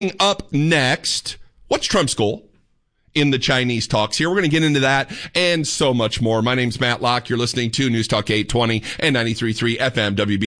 Up next, what's Trump's goal in the Chinese talks here? We're going to get into that and so much more. My name's Matt Locke. You're listening to News Talk 820 and 93.3 FM WB.